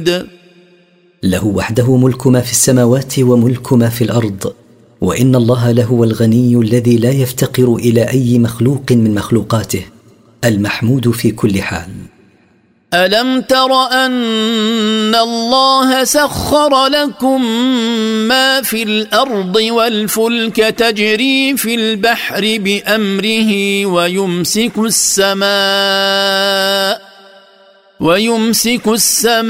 له وحده ملك ما في السماوات وملك ما في الأرض، وإن الله لهو الغني الذي لا يفتقر إلى أي مخلوق من مخلوقاته، المحمود في كل حال. ألم تر أن الله سخر لكم ما في الأرض والفلك تجري في البحر بأمره ويمسك السماء